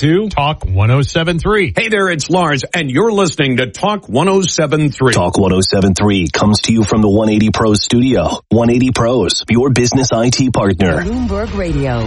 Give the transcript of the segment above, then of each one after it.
to Talk 107.3. Hey there, it's Lars, and you're listening to Talk 107.3. Talk 107.3 comes to you from the 180 Pros studio. 180 Pros, your business IT partner. Bloomberg Radio.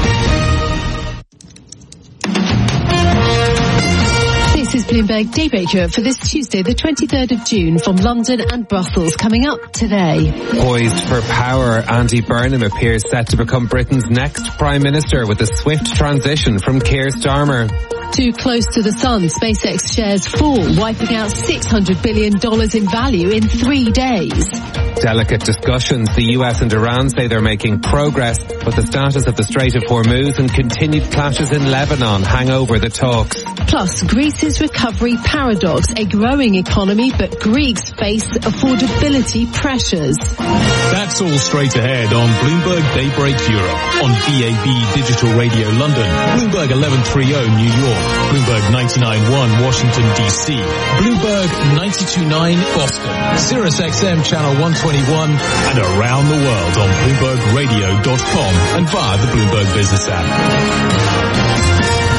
This is Bloomberg Daybreak Europe for this Tuesday, the 23rd of June, from London and Brussels. Coming up today. Poised for power, Andy Burnham appears set to become Britain's next Prime Minister with a swift transition from Keir Starmer. Too close to the sun, SpaceX shares fall, wiping out $600 billion in value in 3 days. Delicate discussions. The US and Iran say they're making progress, but the status of the Strait of Hormuz and continued clashes in Lebanon hang over the talks. Plus, Greece's recovery paradox, a growing economy, but Greeks face affordability pressures. That's all straight ahead on Bloomberg Daybreak Europe, on DAB Digital Radio London, Bloomberg 1130 New York, Bloomberg 99.1 Washington DC, Bloomberg 92.9 Boston, Sirius XM Channel 121, and around the world on BloombergRadio.com and via the Bloomberg Business app.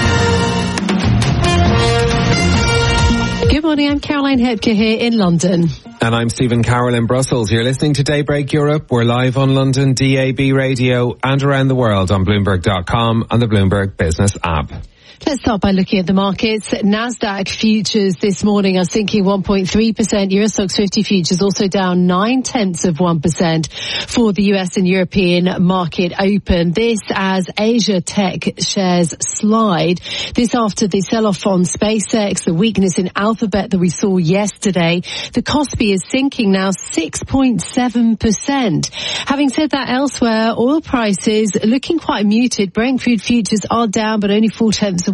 Good morning, I'm Caroline Hepker here in London. And I'm Stephen Carroll in Brussels. You're listening to Daybreak Europe. We're live on London DAB radio and around the world on Bloomberg.com and the Bloomberg Business app. Let's start by looking at the markets. Nasdaq futures this morning are sinking 1.3%. Eurostoxx 50 futures also down 0.9% for the US and European market open. This as Asia tech shares slide. This after the sell-off on SpaceX, the weakness in Alphabet that we saw yesterday. The Kospi is sinking now 6.7%. Having said that, elsewhere, oil prices looking quite muted. Brent crude futures are down, but only 0.4%,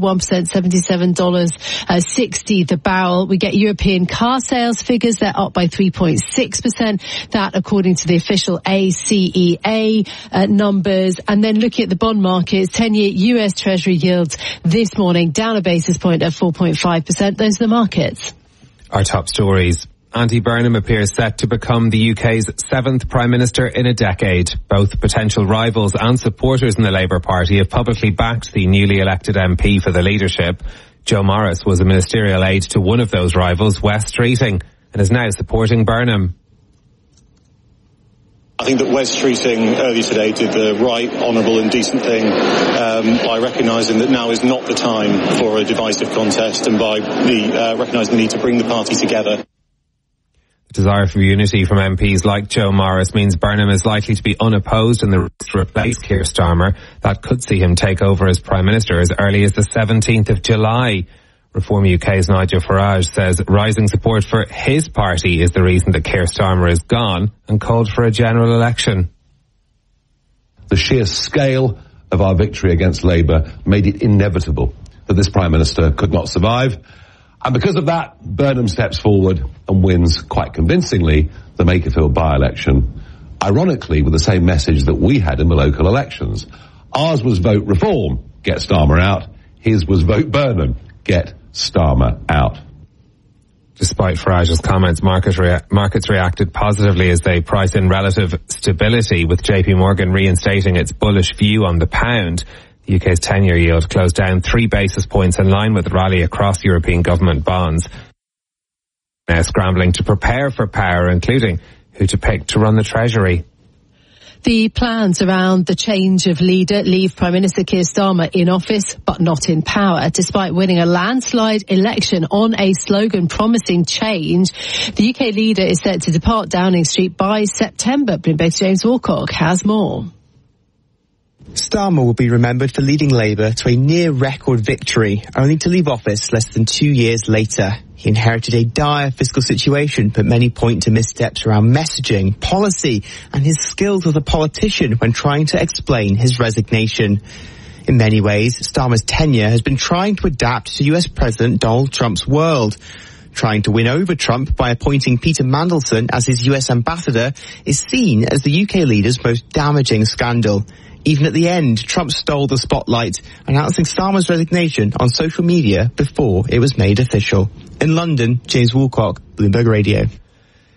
77.60 the barrel. We get European car sales figures. They're up by 3.6%. That according to the official ACEA numbers. And then looking at the bond markets, 10-year US Treasury yields this morning down a basis point at 4.5%. Those are the markets. Our top stories. Andy Burnham appears set to become the UK's 7th Prime Minister in a decade. Both potential rivals and supporters in the Labour Party have publicly backed the newly elected MP for the leadership. Joe Morris was a ministerial aide to one of those rivals, Wes Streeting, and is now supporting Burnham. I think that Wes Streeting earlier today did the right, honourable and decent thing by recognising that now is not the time for a divisive contest and by recognising the need to bring the party together. Desire for unity from MPs like Joe Morris means Burnham is likely to be unopposed in the race to replace Keir Starmer. That could see him take over as Prime Minister as early as the 17th of July. Reform UK's Nigel Farage says rising support for his party is the reason that Keir Starmer is gone and called for a general election. The sheer scale of our victory against Labour made it inevitable that this Prime Minister could not survive. And because of that, Burnham steps forward and wins quite convincingly the Makerfield by-election, ironically with the same message that we had in the local elections. Ours was vote reform, get Starmer out. His was vote Burnham, get Starmer out. Despite Farage's comments, markets reacted positively as they price in relative stability, with JP Morgan reinstating its bullish view on the pound. The UK's 10-year yield closed down 3 basis points in line with the rally across European government bonds. Now scrambling to prepare for power, including who to pick to run the Treasury. The plans around the change of leader leave Prime Minister Keir Starmer in office but not in power. Despite winning a landslide election on a slogan promising change, the UK leader is set to depart Downing Street by September. Bloomberg's James Woolcock has more. Starmer will be remembered for leading Labour to a near-record victory, only to leave office less than 2 years later. He inherited a dire fiscal situation, but many point to missteps around messaging, policy, and his skills as a politician when trying to explain his resignation. In many ways, Starmer's tenure has been trying to adapt to US President Donald Trump's world. Trying to win over Trump by appointing Peter Mandelson as his US ambassador is seen as the UK leader's most damaging scandal. Even at the end, Trump stole the spotlight, announcing Starmer's resignation on social media before it was made official. In London, James Woolcock, Bloomberg Radio.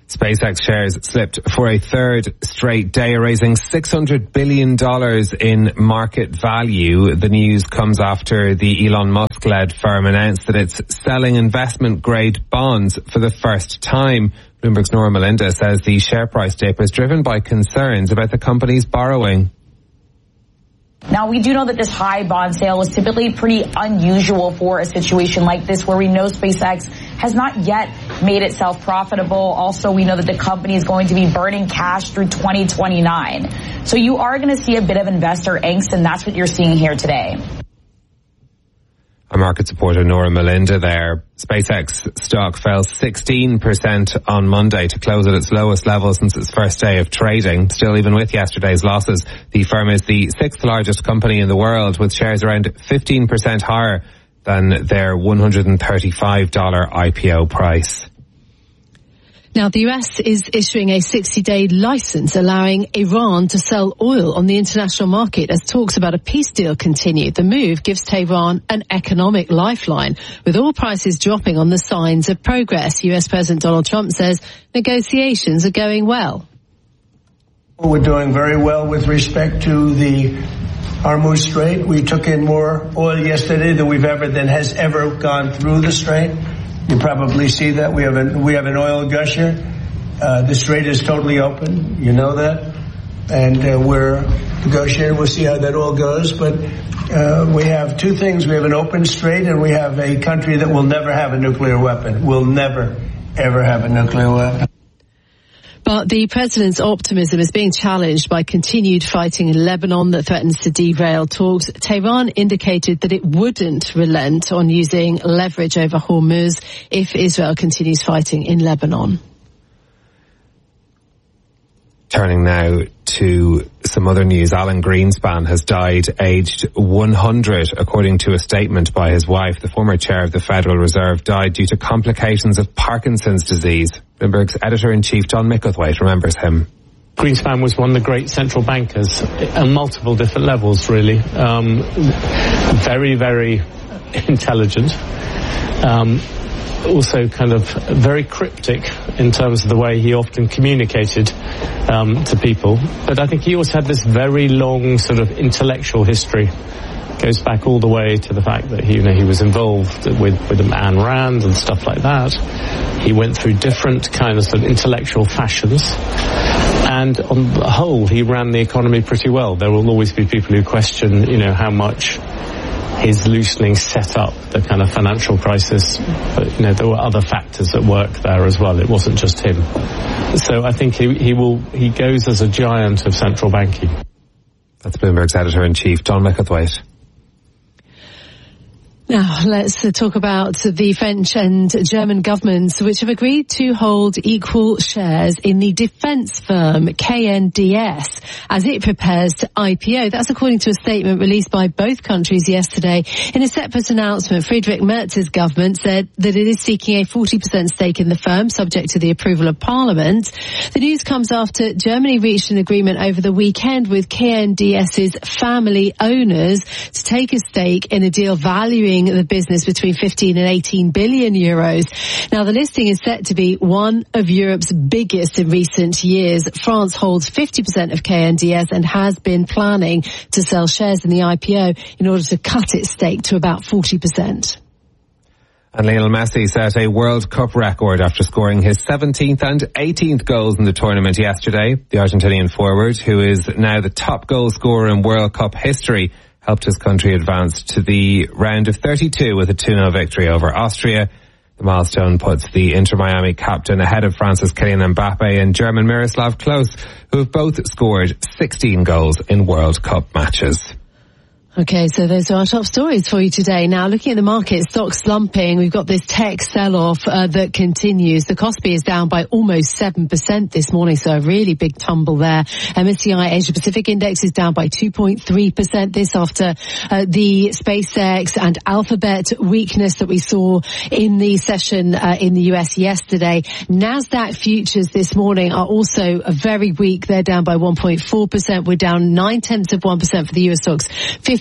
SpaceX shares slipped for a third straight day, raising $600 billion in market value. The news comes after the Elon Musk-led firm announced that it's selling investment-grade bonds for the first time. Bloomberg's Nora Melinda says the share price dip is driven by concerns about the company's borrowing. Now, we do know that this high bond sale was typically pretty unusual for a situation like this, where we know SpaceX has not yet made itself profitable. Also, we know that the company is going to be burning cash through 2029. So you are going to see a bit of investor angst, and that's what you're seeing here today. Our market supporter Nora Melinda there. SpaceX stock fell 16% on Monday to close at its lowest level since its first day of trading. Still, even with yesterday's losses, the firm is the sixth largest company in the world, with shares around 15% higher than their $135 IPO price. Now, the US is issuing a 60-day license allowing Iran to sell oil on the international market as talks about a peace deal continue. The move gives Tehran an economic lifeline, with oil prices dropping on the signs of progress. US President Donald Trump says negotiations are going well. We're doing very well with respect to the Hormuz Strait. We took in more oil yesterday than has ever gone through the strait. You probably see that we have an oil gusher. The strait is totally open. You know that, and we're negotiating. We'll see how that all goes. But we have two things: we have an open strait, and we have a country that will never have a nuclear weapon. Will never, ever have a nuclear weapon. But the president's optimism is being challenged by continued fighting in Lebanon that threatens to derail talks. Tehran indicated that it wouldn't relent on using leverage over Hormuz if Israel continues fighting in Lebanon. Turning now to some other news. Alan Greenspan has died aged 100, according to a statement by his wife. The former chair of the Federal Reserve died due to complications of Parkinson's disease. Bloomberg's editor-in-chief, John Micklethwaite, remembers him. Greenspan was one of the great central bankers on multiple different levels, really. Very, very intelligent. Also kind of very cryptic in terms of the way he often communicated to people. But I think he also had this very long sort of intellectual history. Goes back all the way to the fact that he was involved with Ayn Rand and stuff like that. He went through different kinds of intellectual fashions. And on the whole, he ran the economy pretty well. There will always be people who question, how much his loosening set up the kind of financial crisis, but there were other factors at work there as well. It wasn't just him. So I think he goes as a giant of central banking. That's Bloomberg's editor-in-chief, John Micklethwaite. Now, let's talk about the French and German governments, which have agreed to hold equal shares in the defence firm KNDS as it prepares to IPO. That's according to a statement released by both countries yesterday. In a separate announcement, Friedrich Merz's government said that it is seeking a 40% stake in the firm, subject to the approval of Parliament. The news comes after Germany reached an agreement over the weekend with KNDS's family owners to take a stake in a deal valuing the business between 15 and 18 billion euros. Now, the listing is set to be one of Europe's biggest in recent years. France holds 50% of KNDS and has been planning to sell shares in the IPO in order to cut its stake to about 40%. And Lionel Messi set a World Cup record after scoring his 17th and 18th goals in the tournament yesterday. The Argentinian forward, who is now the top goal scorer in World Cup history, helped his country advance to the round of 32 with a 2-0 victory over Austria. The milestone puts the Inter Miami captain ahead of France's Kylian Mbappe and German Miroslav Klose, who have both scored 16 goals in World Cup matches. Okay, so those are our top stories for you today. Now, looking at the market, stocks slumping. We've got this tech sell-off that continues. The Kospi is down by almost 7% this morning, so a really big tumble there. MSCI Asia Pacific Index is down by 2.3%. This after the SpaceX and Alphabet weakness that we saw in the session in the US yesterday. Nasdaq futures this morning are also very weak. They're down by 1.4%. We're down 0.9% for the US stocks 50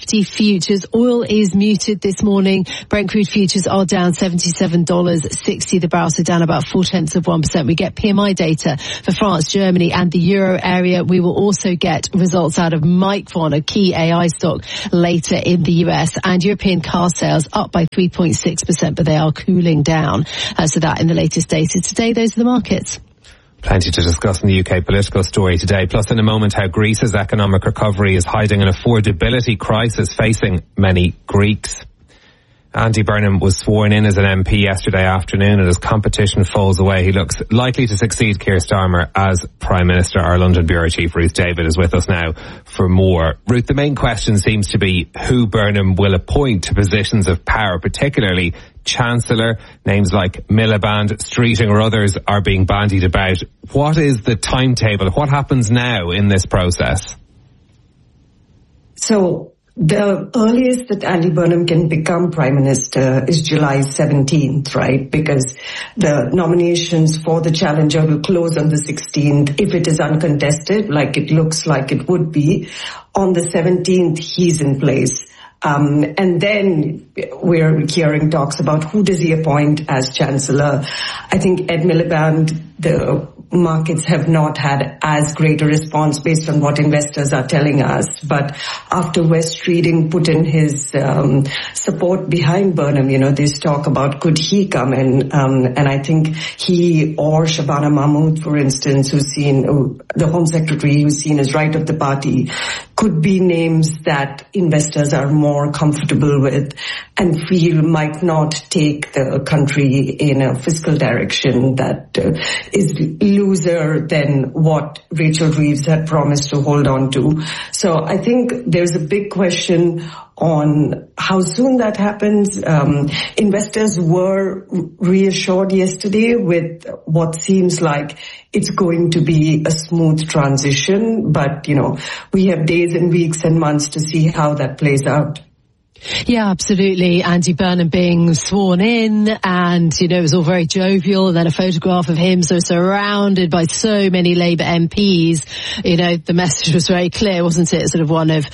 50 futures. Oil is muted this morning. Brent crude futures are down $77.60 the barrel, so down about 0.4%. We get PMI data for France, Germany and the Euro area. We will also get results out of Micron, a key AI stock, later in the US. And European car sales up by 3.6%, but they are cooling down. So that in the latest data today. Those are the markets. Plenty to discuss in the UK political story today. Plus, in a moment, how Greece's economic recovery is hiding an affordability crisis facing many Greeks. Andy Burnham was sworn in as an MP yesterday afternoon, and as competition falls away, he looks likely to succeed Keir Starmer as Prime Minister. Our London Bureau Chief, Ruth David, is with us now for more. Ruth, the main question seems to be who Burnham will appoint to positions of power, particularly Chancellor. Names like Miliband, Streeting or others are being bandied about. What is the timetable? What happens now in this process? So, the earliest that Andy Burnham can become Prime Minister is July 17th, right? Because the nominations for the challenger will close on the 16th. If it is uncontested, like it looks like it would be, on the 17th he's in place. And then we're hearing talks about who does he appoint as Chancellor. I think Ed Miliband, the markets have not had as great a response based on what investors are telling us. But after West Reading put in his support behind Burnham, there's talk about could he come in. And I think he or Shabana Mahmood, for instance, the Home Secretary who's seen as right of the party, could be names that investors are more comfortable with and feel might not take the country in a fiscal direction that is looser than what Rachel Reeves had promised to hold on to. So I think there's a big question on how soon that happens. Investors were reassured yesterday with what seems like it's going to be a smooth transition, but we have days and weeks and months to see how that plays out. Yeah, absolutely. Andy Burnham being sworn in and, it was all very jovial, and then a photograph of him so surrounded by so many Labour MPs. The message was very clear, wasn't it? Sort of one of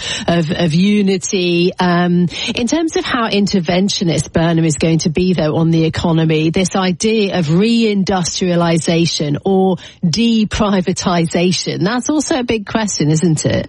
unity. In terms of how interventionist Burnham is going to be, though, on the economy, this idea of reindustrialisation or deprivatisation, that's also a big question, isn't it?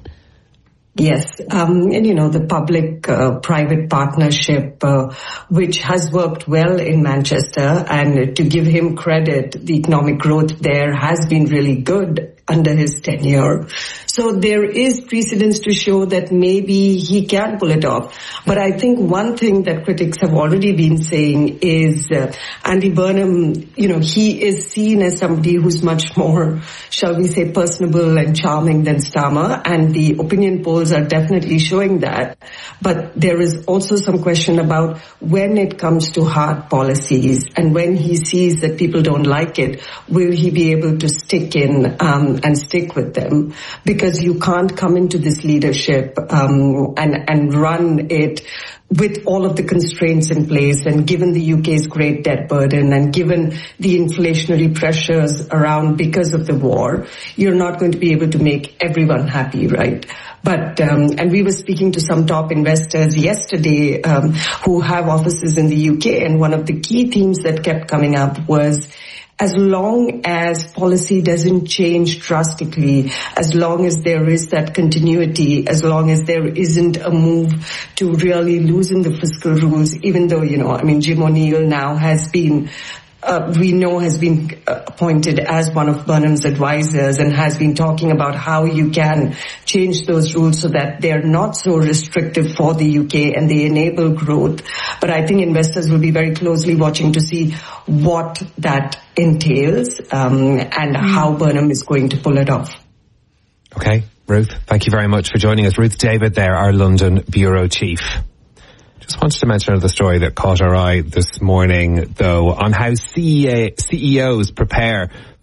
Yes, and the public-private partnership, which has worked well in Manchester, and to give him credit, the economic growth there has been really good under his tenure. So there is precedence to show that maybe he can pull it off. But I think one thing that critics have already been saying is Andy Burnham, he is seen as somebody who's much more, shall we say, personable and charming than Starmer, and the opinion polls are definitely showing that. But there is also some question about when it comes to hard policies and when he sees that people don't like it, will he be able to stick in and stick with them? Because you can't come into this leadership and run it with all of the constraints in place, and given the UK's great debt burden and given the inflationary pressures around because of the war, you're not going to be able to make everyone happy, right? But, and we were speaking to some top investors yesterday who have offices in the UK, and one of the key themes that kept coming up was as long as policy doesn't change drastically, as long as there is that continuity, as long as there isn't a move to really loosen the fiscal rules, even though, Jim O'Neill now has been has been appointed as one of Burnham's advisors and has been talking about how you can change those rules so that they're not so restrictive for the UK and they enable growth. But I think investors will be very closely watching to see what that entails and how Burnham is going to pull it off. Okay, Ruth, thank you very much for joining us. Ruth David there, our London Bureau Chief. Just wanted to mention another story that caught our eye this morning, though, on how CEOs prepare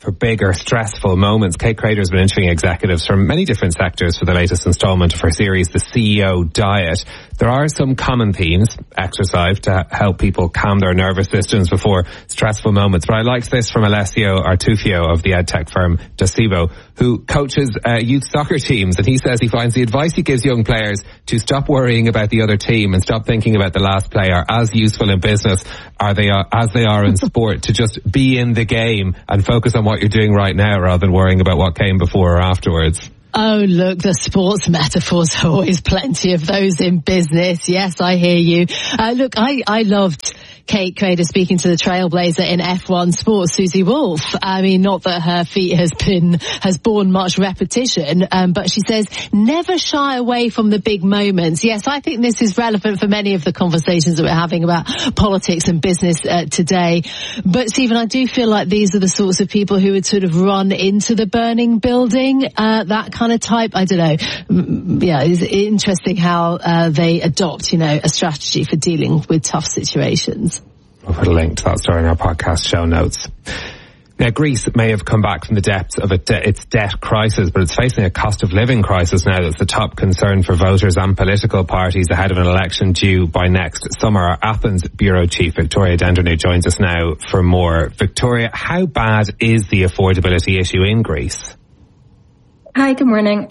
for bigger, stressful moments. Kate Crader's been interviewing executives from many different sectors for the latest installment of her series, The CEO Diet. There are some common themes: exercise to help people calm their nervous systems before stressful moments. But I liked this from Alessio Artufio of the edtech firm Docebo, who coaches youth soccer teams, and he says he finds the advice he gives young players to stop worrying about the other team and stop thinking about the last player as useful in business as they are in sport, to just be in the game and focus on what you're doing right now rather than worrying about what came before or afterwards. Oh, look, the sports metaphors are always plenty of those in business. Yes, I hear you. Look, I loved Kate Crader speaking to the trailblazer in F1 sports, Susie Wolff. I mean, not that her feat has borne much repetition, but she says never shy away from the big moments. Yes, I think this is relevant for many of the conversations that we're having about politics and business today. But Stephen, I do feel like these are the sorts of people who would sort of run into the burning building, that kind of type. I don't know. Yeah, it's interesting how they adopt, a strategy for dealing with tough situations. We'll put a link to that story in our podcast show notes. Now, Greece may have come back from the depths of its debt crisis, but it's facing a cost of living crisis now that's the top concern for voters and political parties ahead of an election due by next summer. Our Athens Bureau Chief, Victoria Dendrinou, joins us now for more. Victoria, how bad is the affordability issue in Greece? Hi, good morning.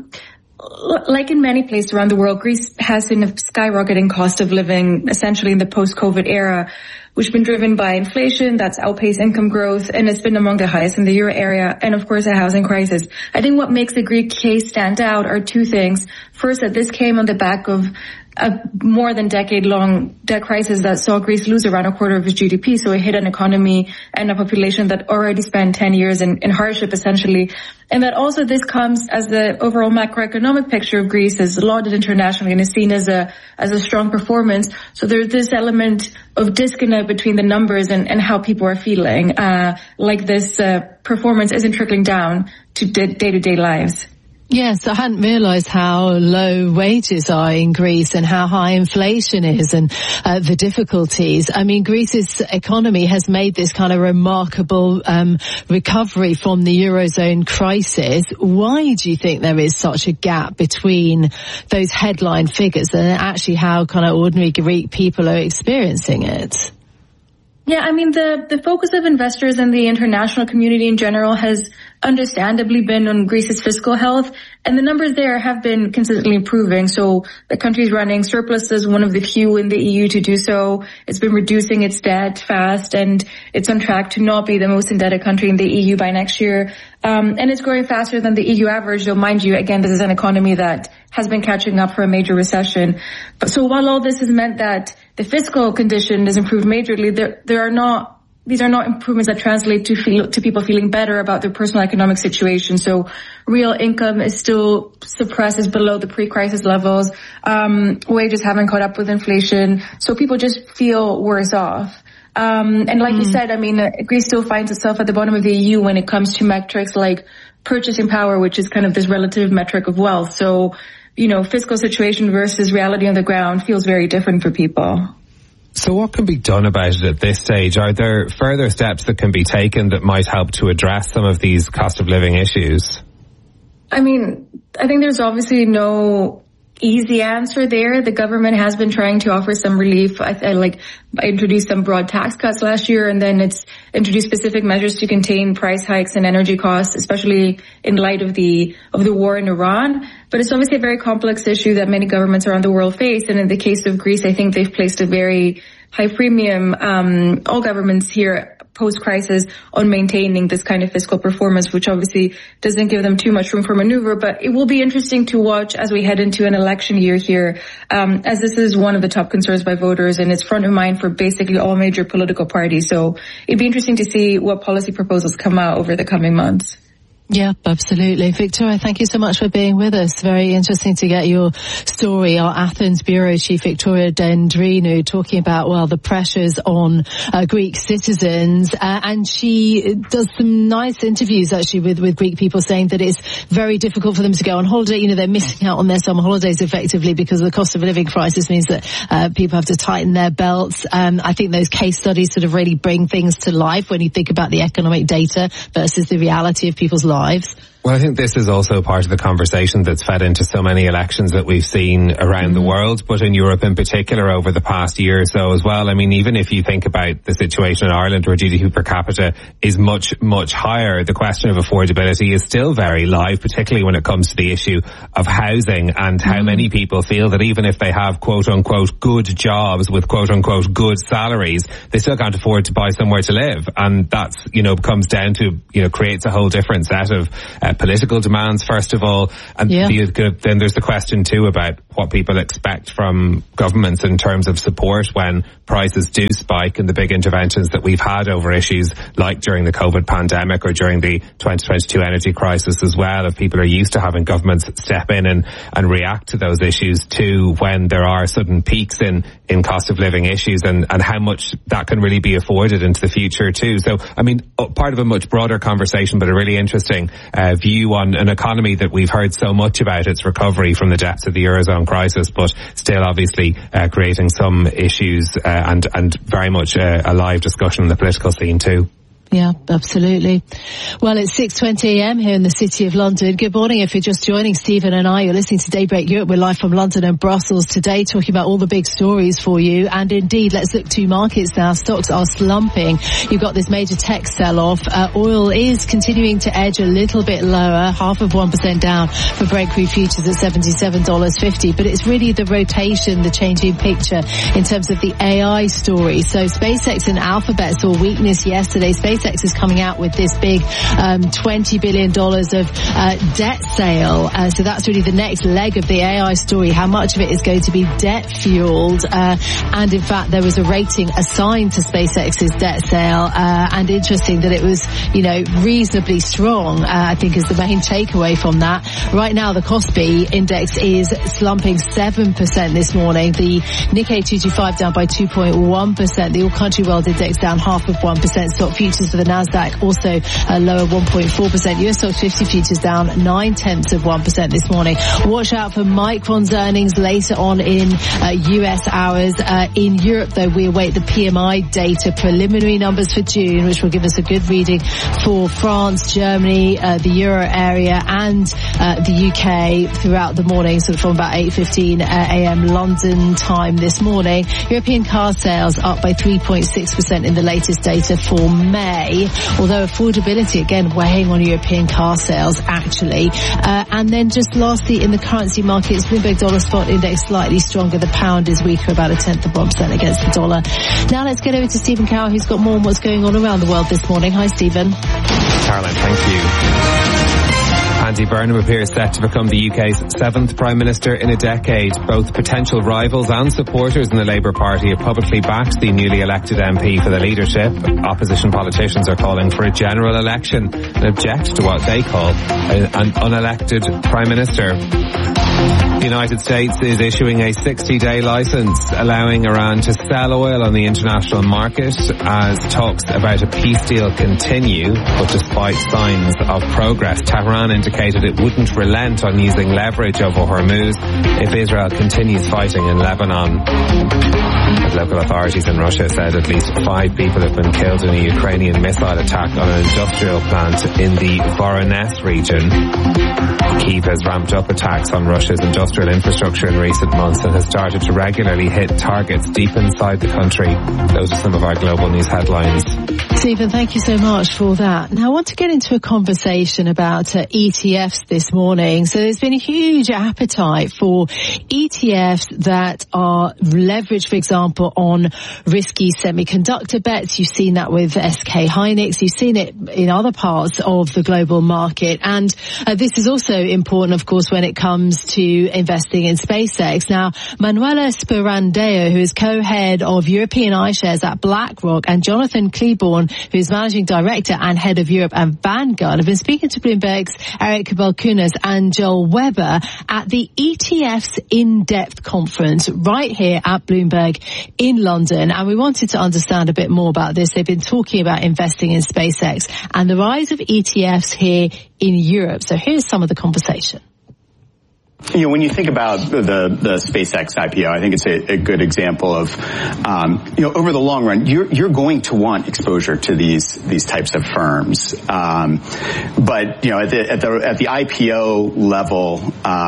Like in many places around the world, Greece has seen a skyrocketing cost of living, essentially in the post-COVID era, which has been driven by inflation that's outpaced income growth, and it's been among the highest in the euro area, and of course a housing crisis. I think what makes the Greek case stand out are two things. First, that this came on the back of a more than decade-long debt crisis that saw Greece lose around a quarter of its GDP, so it hit an economy and a population that already spent 10 years in hardship, essentially. And that also this comes as the overall macroeconomic picture of Greece is lauded internationally and is seen as a strong performance. So there's this element of disconnect between the numbers and how people are feeling, like this performance isn't trickling down to day-to-day lives. Yes, I hadn't realised how low wages are in Greece and how high inflation is and the difficulties. I mean, Greece's economy has made this kind of remarkable recovery from the Eurozone crisis. Why do you think there is such a gap between those headline figures and actually how kind of ordinary Greek people are experiencing it? Yeah, I mean, the focus of investors and the international community in general has understandably been on Greece's fiscal health, and the numbers there have been consistently improving. So the country's running surpluses, one of the few in the EU to do so. It's been reducing its debt fast, and it's on track to not be the most indebted country in the EU by next year. And it's growing faster than the EU average, though mind you, again, this is an economy that has been catching up for a major recession. But so while all this has meant that the fiscal condition has improved majorly, these are not improvements that translate to people feeling better about their personal economic situation. So real income is still suppressed, is below the pre-crisis levels. Wages haven't caught up with inflation. So people just feel worse off. And like you said, I mean, Greece still finds itself at the bottom of the EU when it comes to metrics like purchasing power, which is kind of this relative metric of wealth. So, fiscal situation versus reality on the ground feels very different for people. So what can be done about it at this stage? Are there further steps that can be taken that might help to address some of these cost of living issues? I mean, I think there's obviously no easy answer there. The government has been trying to offer some relief. I introduced some broad tax cuts last year, and then it's introduced specific measures to contain price hikes and energy costs, especially in light of the war in Iran. But it's obviously a very complex issue that many governments around the world face. And in the case of Greece, I think they've placed a very high premium, all governments here post-crisis, on maintaining this kind of fiscal performance, which obviously doesn't give them too much room for maneuver. But it will be interesting to watch as we head into an election year here, as this is one of the top concerns by voters, and it's front of mind for basically all major political parties. So it'd be interesting to see what policy proposals come out over the coming months. Yeah, absolutely. Victoria, thank you so much for being with us. Very interesting to get your story. Our Athens Bureau Chief, Victoria Dendrinou, talking about, well, the pressures on Greek citizens. And she does some nice interviews, actually, with Greek people, saying that it's very difficult for them to go on holiday. You know, they're missing out on their summer holidays effectively because the cost of living crisis means that people have to tighten their belts. I think those case studies sort of really bring things to life when you think about the economic data versus the reality of people's lives. Well, I think this is also part of the conversation that's fed into so many elections that we've seen around the world, but in Europe in particular over the past year or so as well. I mean, even if you think about the situation in Ireland where GDP per capita is much, much higher, the question of affordability is still very live, particularly when it comes to the issue of housing and how many people feel that even if they have quote-unquote good jobs with quote-unquote good salaries, they still can't afford to buy somewhere to live. And that's, you know, comes down to, you know, creates a whole different set of political demands, first of all, and then there's the question too about what people expect from governments in terms of support when prices do spike, and the big interventions that we've had over issues like during the COVID pandemic or during the 2022 energy crisis as well, if people are used to having governments step in and react to those issues too when there are sudden peaks in cost of living issues, and how much that can really be afforded into the future too. So, I mean, part of a much broader conversation, but a really interesting view on an economy that we've heard so much about its recovery from the depths of the Eurozone crisis, but still obviously creating some issues and very much a live discussion on the political scene too. Yeah, absolutely. Well, it's 6:20 a.m. here in the City of London. Good morning. If you're just joining Stephen and I, you're listening to Daybreak Europe. We're live from London and Brussels today, talking about all the big stories for you. And indeed, let's look to markets now. Stocks are slumping. You've got this major tech sell-off. Oil is continuing to edge a little bit lower, 0.5% down for Brent crude futures at $77.50. But it's really the rotation, the changing picture in terms of the AI story. So SpaceX and Alphabet saw weakness yesterday. SpaceX is coming out with this big $20 billion of debt sale. So that's really the next leg of the AI story. How much of it is going to be debt fueled? And in fact, there was a rating assigned to SpaceX's debt sale. And interesting that it was, you know, reasonably strong, I think is the main takeaway from that. Right now, the Kospi index is slumping 7% this morning. The Nikkei 225 down by 2.1%. The All Country World Index down 0.5%. Stock futures for the Nasdaq also lower 1.4%. US Stock 50 futures down 0.9% this morning. Watch out for Micron's earnings later on in US hours. In Europe, though, we await the PMI data preliminary numbers for June, which will give us a good reading for France, Germany, the Euro area, and the UK throughout the morning, so from about 8:15 a.m. London time this morning. European car sales up by 3.6% in the latest data for May, although affordability again weighing on European car sales actually. And then just lastly in the currency markets, Bloomberg dollar spot index slightly stronger. The pound is weaker, about 0.1% against the dollar. Now let's get over to Stephen Cower, who's got more on what's going on around the world this morning. Hi, Stephen. Caroline, thank you. Andy Burnham appears set to become the UK's 7th Prime Minister in a decade. Both potential rivals and supporters in the Labour Party have publicly backed the newly elected MP for the leadership. Opposition politicians are calling for a general election and object to what they call an unelected Prime Minister. The United States is issuing a 60-day license allowing Iran to sell oil on the international market as talks about a peace deal continue, but despite signs of progress. Tehran indicated it wouldn't relent on using leverage over Hormuz if Israel continues fighting in Lebanon. Local authorities in Russia said at least 5 people have been killed in a Ukrainian missile attack on an industrial plant in the Voronezh region. Kyiv has ramped up attacks on Russia's industrial infrastructure in recent months and has started to regularly hit targets deep inside the country. Those are some of our global news headlines. Stephen, thank you so much for that. Now I want to get into a conversation about ETFs ETFs this morning. So there's been a huge appetite for ETFs that are leveraged, for example, on risky semiconductor bets. You've seen that with SK Hynix. You've seen it in other parts of the global market. And this is also important, of course, when it comes to investing in SpaceX. Now, Manuela Spirandeo, who is co-head of European iShares at BlackRock, and Jonathan Kleborn, who is managing director and head of Europe at Vanguard, have been speaking to Bloomberg's Eric Balchunas and Joel Weber at the ETFs In-Depth conference right here at Bloomberg in London. And we wanted to understand a bit more about this. They've been talking about investing in SpaceX and the rise of ETFs here in Europe. So here's some of the conversation. You know, when you think about the SpaceX IPO, I think it's a good example of, over the long run, you're going to want exposure to these types of firms. But, you know, at the IPO level,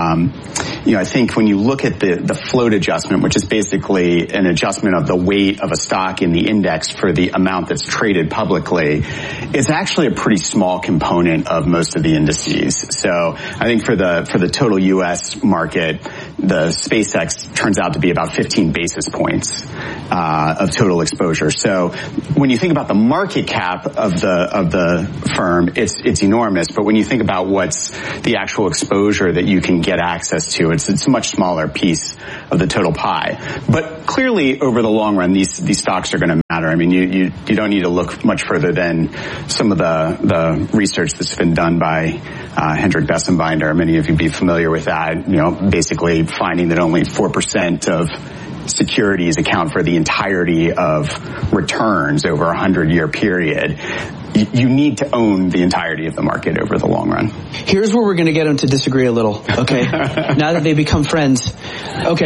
I think when you look at the float adjustment, which is basically an adjustment of the weight of a stock in the index for the amount that's traded publicly, it's actually a pretty small component of most of the indices. So I think for the total U.S. market, the SpaceX turns out to be about 15 basis points of total exposure. So when you think about the market cap of the firm, it's enormous. But when you think about what's the actual exposure that you can get access to, it's a much smaller piece of the total pie. But clearly, over the long run, these stocks are going to matter. I mean, you don't need to look much further than some of the research that's been done by Hendrik Bessenbinder. Many of you be familiar with that. You know, basically finding that only 4% of securities account for the entirety of returns over a 100-year period. You need to own the entirety of the market over the long run. Here's where we're going to get them to disagree a little, okay? Now that they become friends. Okay.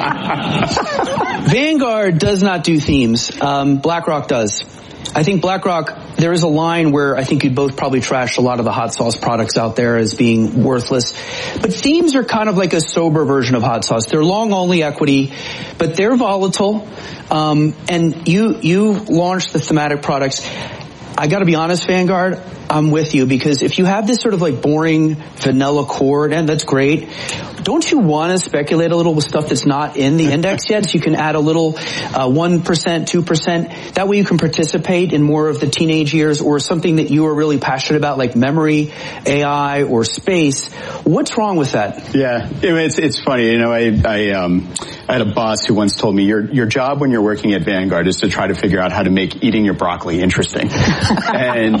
Vanguard does not do themes. BlackRock does. I think BlackRock, there is a line where I think you'd both probably trash a lot of the hot sauce products out there as being worthless. But themes are kind of like a sober version of hot sauce. They're long-only equity, but they're volatile. And you launched the thematic products. I got to be honest, Vanguard, I'm with you, because if you have this sort of like boring vanilla core, and that's great, don't you want to speculate a little with stuff that's not in the index yet, so you can add a little 1%, 2%? That way you can participate in more of the teenage years or something that you are really passionate about, like memory, AI, or space. What's wrong with that? Yeah, it's funny. You know, I had a boss who once told me, your job when you're working at Vanguard is to try to figure out how to make eating your broccoli interesting. And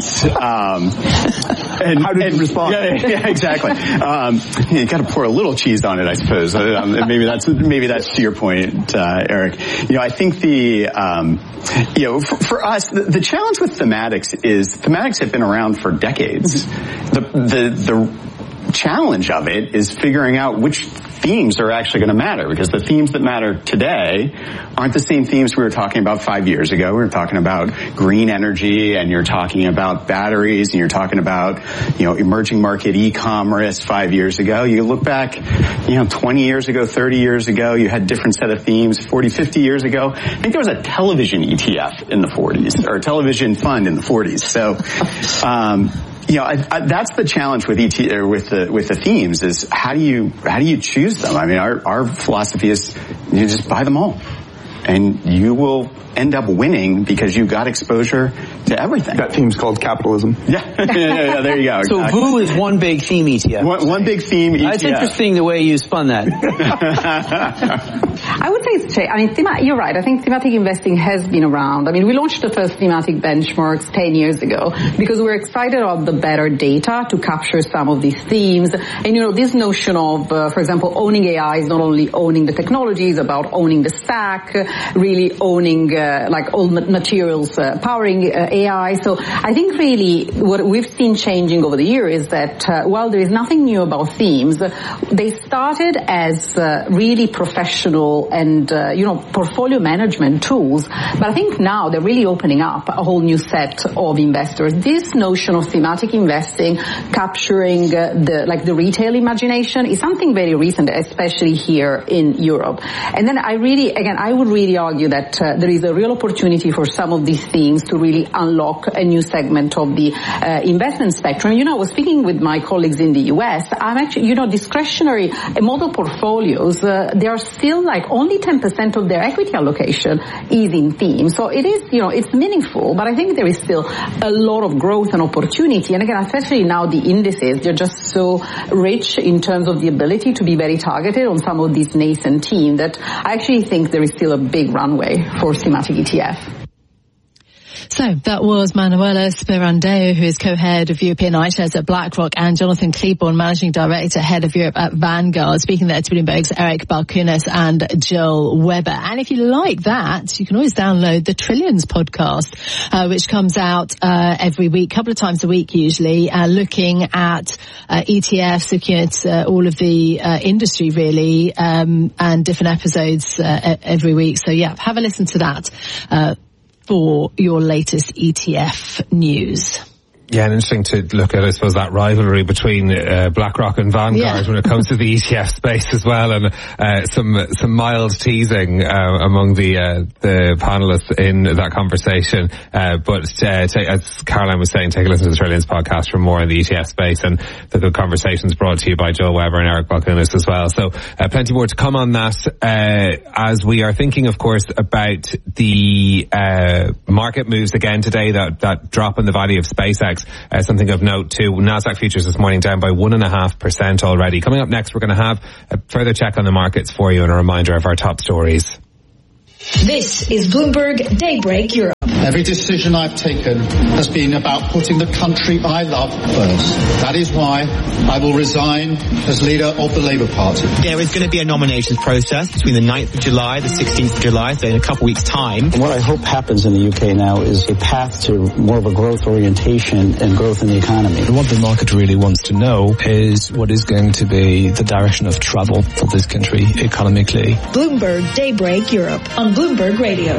how did you respond? Yeah, exactly. You got to pour a little cheese on it, I suppose. Maybe that's to your point, Eric. You know, I think for us, the challenge with thematics is thematics have been around for decades. The challenge of it is figuring out which themes are actually going to matter, because the themes that matter today aren't the same themes we were talking about 5 years ago. We were talking about green energy, and you're talking about batteries, and you're talking about, emerging market e-commerce 5 years ago. You look back, 20 years ago, 30 years ago, you had different set of themes. 40, 50 years ago, I think there was a television ETF in the 40s, or a television fund in the 40s. So, that's the challenge with with the themes, is how do you choose them? I mean, our philosophy is you just buy them all, and you will end up winning because you got exposure to everything. That theme's called capitalism. Yeah, there you go. So exactly. VOO is one big theme ETF. One big theme ETF. That's interesting the way you spun that. I would say you're right. I think thematic investing has been around. I mean, we launched the first thematic benchmarks 10 years ago because we're excited about the better data to capture some of these themes. And, this notion of, for example, owning AI is not only owning the technology, it's about owning the stack, really owning all materials powering AI. So I think really what we've seen changing over the year is that while there is nothing new about themes, they started as really professional and portfolio management tools. But I think now they're really opening up a whole new set of investors. This notion of thematic investing, capturing the retail imagination, is something very recent, especially here in Europe. And then I would really argue that there is a real opportunity for some of these themes to really unlock a new segment of the investment spectrum. I was speaking with my colleagues in the US. I'm actually, discretionary model portfolios, they are still like only 10% of their equity allocation is in themes. So it is, it's meaningful, but I think there is still a lot of growth and opportunity. And again, especially now the indices, they're just so rich in terms of the ability to be very targeted on some of these nascent themes that I actually think there is still a big runway for thematic ETF. So that was Manuela Spirandeo, who is co-head of European iShares at BlackRock, and Jonathan Kleborn, Managing Director, Head of Europe at Vanguard, speaking there to Bloomberg's Eric Balkunas and Jill Weber. And if you like that, you can always download the Trillions podcast, which comes out every week, couple of times a week usually, looking at ETFs, looking at all of the industry really, and different episodes every week. So yeah, have a listen to that for your latest ETF news. Yeah, and interesting to look at, I suppose, that rivalry between BlackRock and Vanguard when it comes to the ETF space as well, and some mild teasing among the panelists in that conversation. But as Caroline was saying, take a listen to the Trillions podcast for more in the ETF space, and the good conversations brought to you by Jill Weber and Eric Balkunas as well. So plenty more to come on that as we are thinking, of course, about the market moves again today, that drop in the value of SpaceX. Something of note too, Nasdaq futures this morning down by 1.5% already. Coming up next, we're going to have a further check on the markets for you and a reminder of our top stories. This is Bloomberg Daybreak Europe. Every decision I've taken has been about putting the country I love first. That is why I will resign as leader of the Labour Party. There is going to be a nominations process between the 9th of July, the 16th of July, so in a couple of weeks' time. And what I hope happens in the UK now is a path to more of a growth orientation and growth in the economy. What the market really wants to know is what is going to be the direction of travel for this country economically. Bloomberg Daybreak Europe on Bloomberg Radio.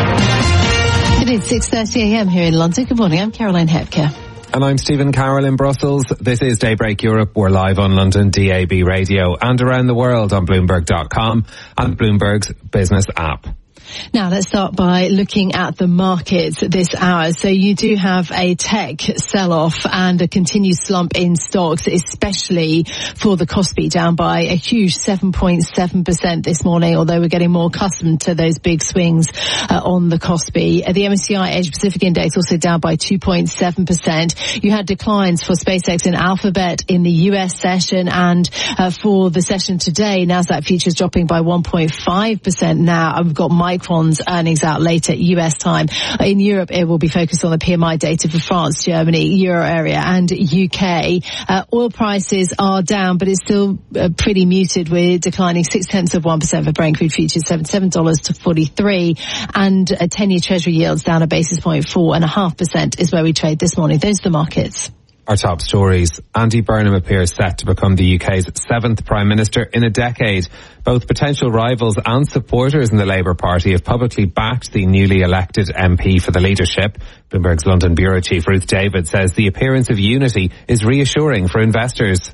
It is 6:30 a.m. here in London. Good morning. I'm Caroline Hepker. And I'm Stephen Carroll in Brussels. This is Daybreak Europe. We're live on London DAB radio and around the world on Bloomberg.com and Bloomberg's business app. Now let's start by looking at the markets this hour. So you do have a tech sell-off and a continued slump in stocks, especially for the Kospi, down by a huge 7.7% this morning, although we're getting more accustomed to those big swings on the Kospi. The MSCI Asia Pacific Index also down by 2.7%. You had declines for SpaceX and Alphabet in the US session, and for the session today, Nasdaq futures dropping by 1.5% now. And we've got Micron's earnings out later US time. In Europe, it will be focused on the PMI data for France, Germany, Euro area and UK. Oil prices are down, but it's still pretty muted. We're declining 0.6% for Brent crude futures, $77 to 43, and a 10-year Treasury yields down a basis point, 4.5% is where we trade this morning. Those are the markets. Our top stories. Andy Burnham appears set to become the UK's 7th Prime Minister in a decade. Both potential rivals and supporters in the Labour Party have publicly backed the newly elected MP for the leadership. Bloomberg's London Bureau Chief Ruth David says the appearance of unity is reassuring for investors.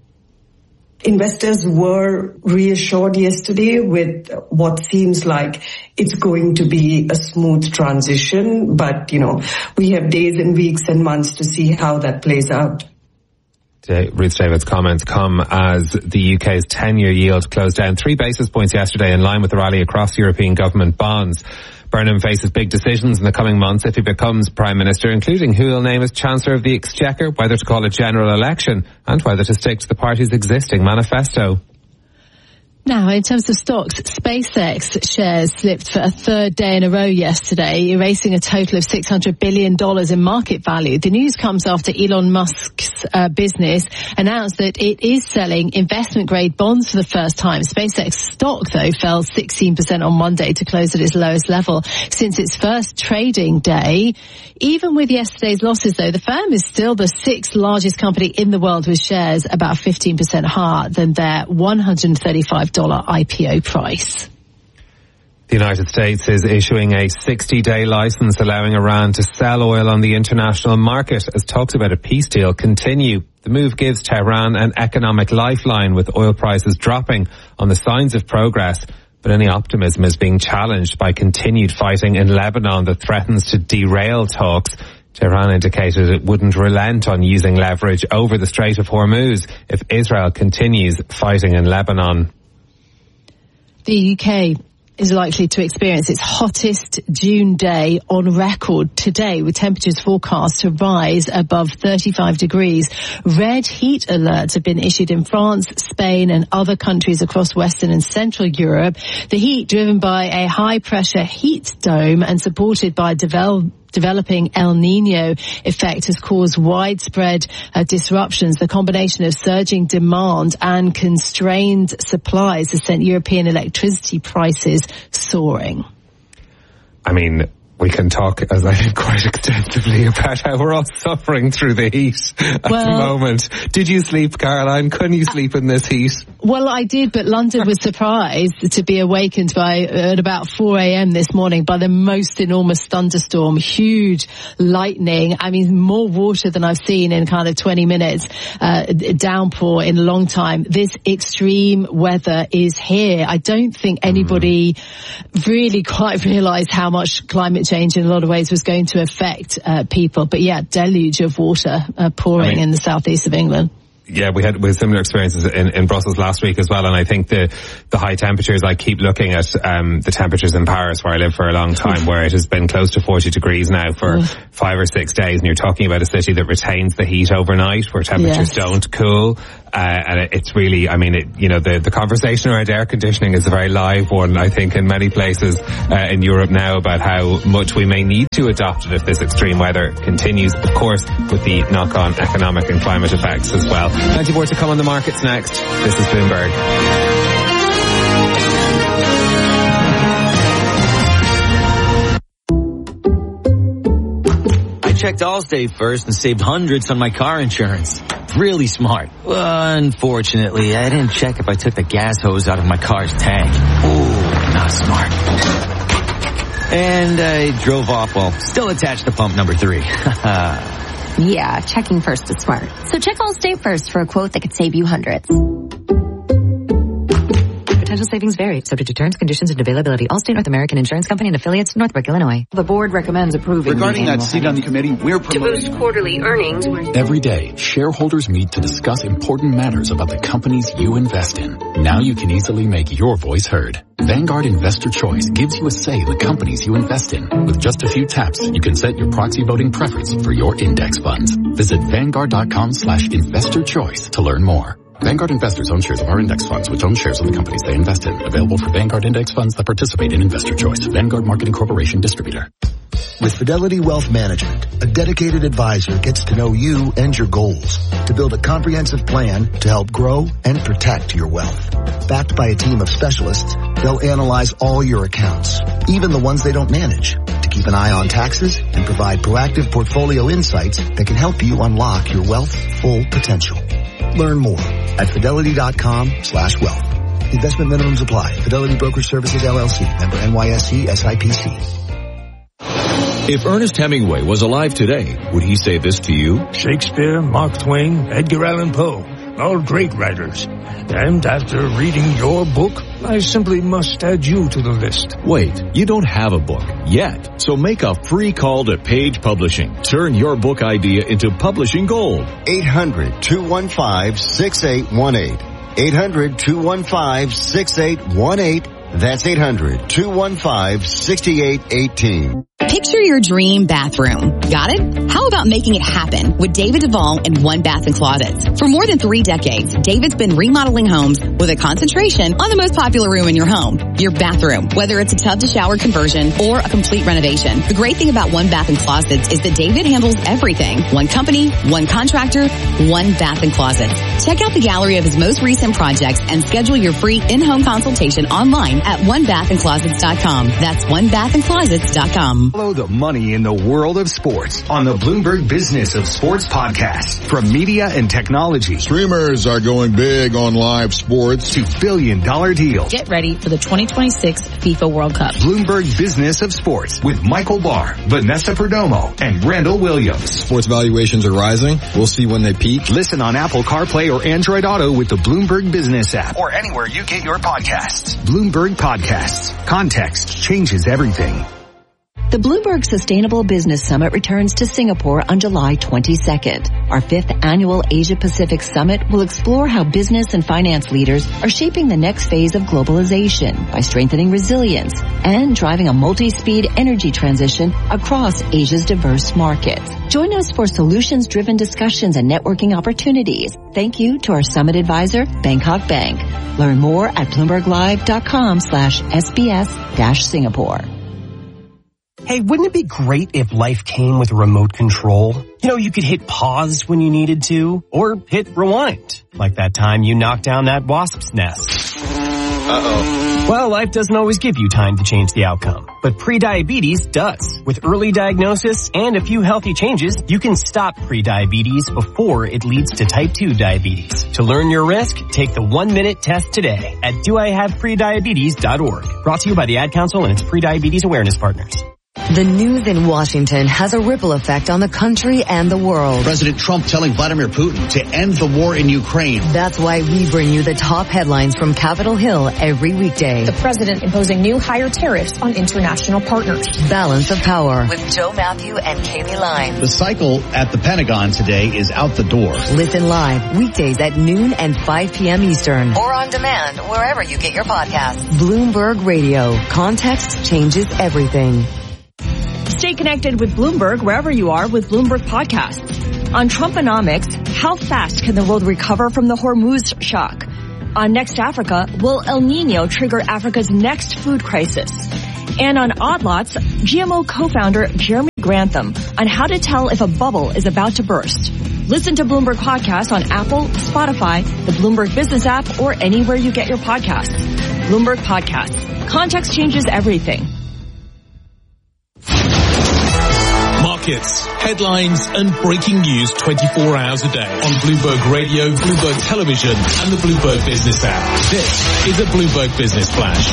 Investors were reassured yesterday with what seems like it's going to be a smooth transition, but, we have days and weeks and months to see how that plays out. Ruth David's comments come as the UK's 10-year yield closed down 3 basis points yesterday, in line with the rally across European government bonds. Burnham faces big decisions in the coming months if he becomes Prime Minister, including who he'll name as Chancellor of the Exchequer, whether to call a general election, and whether to stick to the party's existing manifesto. Now, in terms of stocks, SpaceX shares slipped for a third day in a row yesterday, erasing a total of $600 billion in market value. The news comes after Elon Musk's business announced that it is selling investment-grade bonds for the first time. SpaceX stock, though, fell 16% on Monday to close at its lowest level since its first trading day. Even with yesterday's losses, though, the firm is still the 6th largest company in the world, with shares about 15% higher than their $135 IPO price. The United States is issuing a 60-day license allowing Iran to sell oil on the international market as talks about a peace deal continue. The move gives Tehran an economic lifeline, with oil prices dropping on the signs of progress. But any optimism is being challenged by continued fighting in Lebanon that threatens to derail talks. Tehran indicated it wouldn't relent on using leverage over the Strait of Hormuz if Israel continues fighting in Lebanon. The UK is likely to experience its hottest June day on record today, with temperatures forecast to rise above 35 degrees. Red heat alerts have been issued in France, Spain and other countries across Western and Central Europe. The heat, driven by a high-pressure heat dome and supported by developing El Nino effect, has caused widespread disruptions. The combination of surging demand and constrained supplies has sent European electricity prices soaring. I mean, we can talk, as I think, quite extensively about how we're all suffering through the heat at the moment. Did you sleep, Caroline? Couldn't you sleep in this heat? Well, I did, but London was surprised to be awakened at about 4 a.m. this morning by the most enormous thunderstorm, huge lightning. I mean, more water than I've seen in kind of 20 minutes, downpour in a long time. This extreme weather is here. I don't think anybody really quite realised how much climate change in a lot of ways was going to affect people. But yeah, deluge of water pouring in the southeast of England. Yeah, we had similar experiences in Brussels last week as well, and I think the high temperatures, I keep looking at the temperatures in Paris, where I lived for a long time, where it has been close to 40 degrees now for 5 or 6 days, and you're talking about a city that retains the heat overnight, where temperatures don't cool. And it's really, I mean, the conversation around air conditioning is a very live one, I think, in many places in Europe now, about how much we may need to adopt it if this extreme weather continues, of course, with the knock-on economic and climate effects as well. Plenty more to come on the markets next. This is Bloomberg. I checked Allstate first and saved hundreds on my car insurance. Really smart. Unfortunately, I didn't check if I took the gas hose out of my car's tank. Ooh, not smart. And I drove off while still attached to pump number 3. Yeah, checking first is smart. So check Allstate first for a quote that could save you hundreds. Potential savings vary, subject to terms, conditions, and availability. Allstate North American Insurance Company and affiliates, Northbrook, Illinois. The board recommends approving. Regarding that seat on the committee, we're promoting to boost quarterly earnings. Every day, shareholders meet to discuss important matters about the companies you invest in. Now you can easily make your voice heard. Vanguard Investor Choice gives you a say in the companies you invest in. With just a few taps, you can set your proxy voting preference for your index funds. Visit Vanguard.com/investor choice to learn more. Vanguard investors own shares of our index funds, which own shares of the companies they invest in. Available for Vanguard index funds that participate in Investor Choice. Vanguard Marketing Corporation Distributor. With Fidelity Wealth Management, a dedicated advisor gets to know you and your goals to build a comprehensive plan to help grow and protect your wealth. Backed by a team of specialists, they'll analyze all your accounts, even the ones they don't manage, to keep an eye on taxes and provide proactive portfolio insights that can help you unlock your wealth's full potential. Learn more at fidelity.com/wealth. Investment minimums apply. Fidelity Brokerage Services, LLC. Member NYSE SIPC. If Ernest Hemingway was alive today, would he say this to you? Shakespeare, Mark Twain, Edgar Allan Poe, all great writers. And after reading your book, I simply must add you to the list. Wait, you don't have a book yet, so make a free call to Page Publishing. Turn your book idea into publishing gold. 800-215-6818. 800-215-6818. That's 800-215-6818. Picture your dream bathroom. Got it? How about making it happen with David Duvall and One Bath & Closets? For more than 3 decades, David's been remodeling homes with a concentration on the most popular room in your home, your bathroom, whether it's a tub to shower conversion or a complete renovation. The great thing about One Bath & Closets is that David handles everything. One company, one contractor, One Bath & Closets. Check out the gallery of his most recent projects and schedule your free in-home consultation online at onebathandclosets.com. That's onebathandclosets.com. Follow the money in the world of sports on the Bloomberg Business of Sports podcast. From media and technology. Streamers are going big on live sports. To billion-dollar deals. Get ready for the 2026 FIFA World Cup. Bloomberg Business of Sports with Michael Barr, Vanessa Perdomo, and Randall Williams. Sports valuations are rising. We'll see when they peak. Listen on Apple CarPlay or Android Auto with the Bloomberg Business app or anywhere you get your podcasts. Bloomberg Podcasts. Context changes everything. The Bloomberg Sustainable Business Summit returns to Singapore on July 22nd. Our 5th annual Asia-Pacific Summit will explore how business and finance leaders are shaping the next phase of globalization by strengthening resilience and driving a multi-speed energy transition across Asia's diverse markets. Join us for solutions-driven discussions and networking opportunities. Thank you to our summit advisor, Bangkok Bank. Learn more at bloomberglive.com/SBS-Singapore. Hey, wouldn't it be great if life came with a remote control? You know, you could hit pause when you needed to, or hit rewind, like that time you knocked down that wasp's nest. Uh-oh. Well, life doesn't always give you time to change the outcome, but prediabetes does. With early diagnosis and a few healthy changes, you can stop prediabetes before it leads to type 2 diabetes. To learn your risk, take the 1-minute test today at doihaveprediabetes.org. Brought to you by the Ad Council and its prediabetes awareness partners. The news in Washington has a ripple effect on the country and the world. President Trump telling Vladimir Putin to end the war in Ukraine. That's why we bring you the top headlines from Capitol Hill every weekday. The president imposing new higher tariffs on international partners. Balance of Power with Joe Matthew and Kaylee Lyme. The cycle at the Pentagon today is out the door. Listen live weekdays at noon and 5 p.m. Eastern. Or on demand wherever you get your podcasts. Bloomberg Radio. Context changes everything. Stay connected with Bloomberg wherever you are with Bloomberg Podcasts. On Trumponomics, how fast can the world recover from the Hormuz shock? On Next Africa, will El Nino trigger Africa's next food crisis? And on Odd Lots, GMO co-founder Jeremy Grantham on how to tell if a bubble is about to burst. Listen to Bloomberg Podcasts on Apple, Spotify, the Bloomberg Business app, or anywhere you get your podcasts. Bloomberg Podcasts. Context changes everything. Markets, headlines and breaking news 24 hours a day on Bloomberg Radio, Bloomberg Television and the Bloomberg Business app. This is a Bloomberg Business Flash.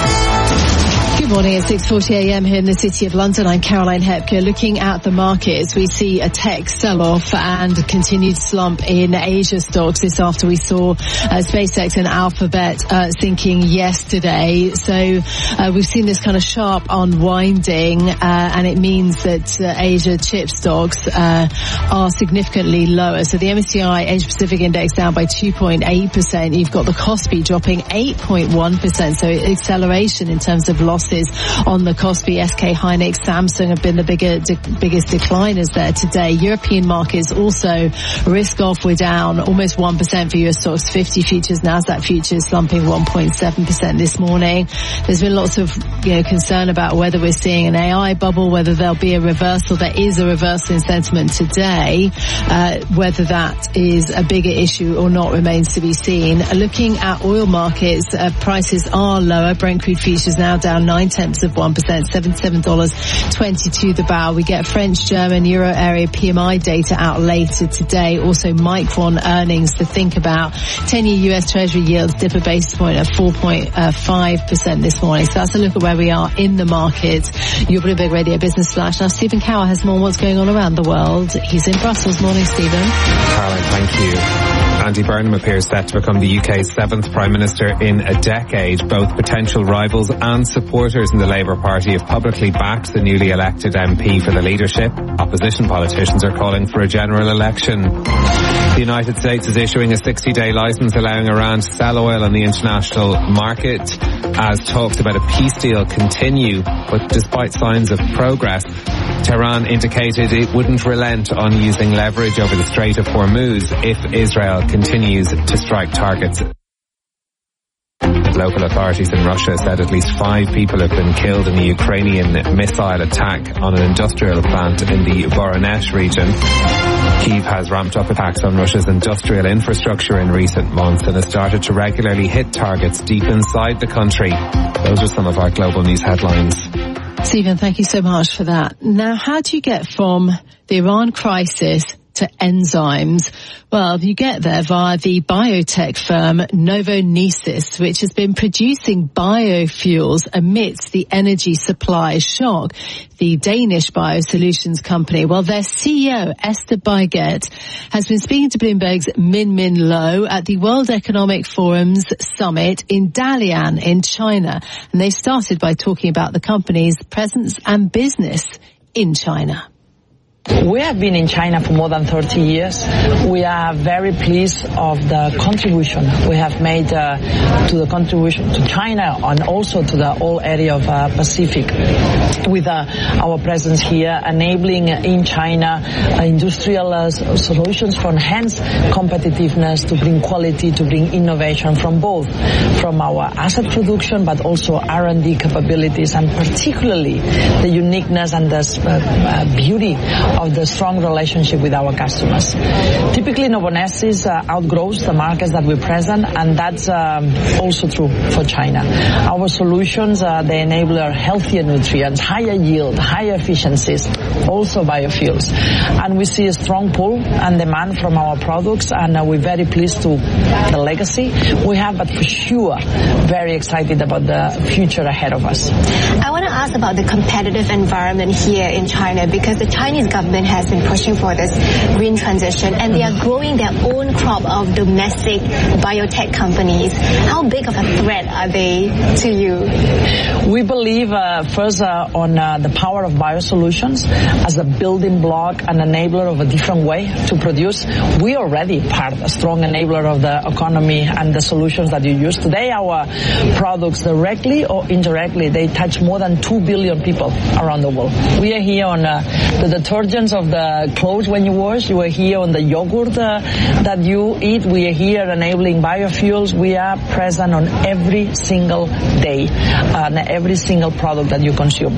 Good morning at 6:40 a.m. here in the City of London. I'm Caroline Hepker. Looking at the markets, we see a tech sell-off and continued slump in Asia stocks. This after we saw SpaceX and Alphabet sinking yesterday. So we've seen this kind of sharp unwinding, and it means that Asia chip stocks are significantly lower. So the MSCI Asia Pacific Index down by 2.8%. You've got the Kospi dropping 8.1%. So acceleration in terms of losses on the Kospi. SK Hynix, Samsung have been the biggest decliners there today. European markets also risk off. We're down almost 1% for US stocks 50 futures. Nasdaq futures slumping 1.7% this morning. There's been lots of concern about whether we're seeing an AI bubble, whether there'll be a reversal. There is a reversal in sentiment today. Whether that is a bigger issue or not remains to be seen. Looking at oil markets, prices are lower. Brent crude futures now down 0.9%, $77.22 the barrel. We get French, German, Euro area PMI data out later today. Also Micron earnings to think about. 10-year US Treasury yields dip a basis point at 4.5% this morning. So that's a look at where we are in the market. Your Bloomberg Radio Business Flash. Now Stephen Cower has more on what's going on around the world. He's in Brussels. Morning, Stephen. Caroline, thank you. Andy Burnham appears set to become the UK's 7th Prime Minister in a decade. Both potential rivals and supporters in the Labour Party have publicly backed the newly elected MP for the leadership. Opposition politicians are calling for a general election. The United States is issuing a 60-day licence allowing Iran to sell oil on the international market as talks about a peace deal continue. But despite signs of progress, Tehran indicated it wouldn't relent on using leverage over the Strait of Hormuz if Israel continues to strike targets. Local authorities in Russia said at least 5 people have been killed in the Ukrainian missile attack on an industrial plant in the Voronezh region. Kyiv has ramped up attacks on Russia's industrial infrastructure in recent months and has started to regularly hit targets deep inside the country. Those are some of our global news headlines. Stephen, thank you so much for that. Now, how do you get from the Iran crisis to enzymes? Well, you get there via the biotech firm Novonesis, which has been producing biofuels amidst the energy supply shock. The Danish biosolutions company, well, their CEO, Esther Bygett, has been speaking to Bloomberg's Min Lo at the World Economic Forum's summit in Dalian in China. And they started by talking about the company's presence and business in China. We have been in China for more than 30 years. We are very pleased of the contribution we have made to the contribution to China and also to the whole area of Pacific with our presence here, enabling in China industrial solutions for enhanced competitiveness, to bring quality, to bring innovation from our asset production, but also R&D capabilities, and particularly the uniqueness and the beauty of the strong relationship with our customers. Typically, Novonesis outgrows the markets that we're present, and that's also true for China. Our solutions, they enable healthier nutrients, higher yield, higher efficiencies, also biofuels. And we see a strong pull and demand from our products, and we're very pleased to the legacy we have, but for sure, very excited about the future ahead of us. I want to ask about the competitive environment here in China, because the Chinese government has been pushing for this green transition, and they are growing their own crop of domestic biotech companies. How big of a threat are they to you? We believe first on the power of biosolutions as a building block and enabler of a different way to produce. We already a strong enabler of the economy and the solutions that you use. Today our products, directly or indirectly, they touch more than 2 billion people around the world. We are here on the detergents of the clothes when you wash. You are here on the yogurt that you eat. We are here enabling biofuels. We are present on every single day, on every single product that you consume.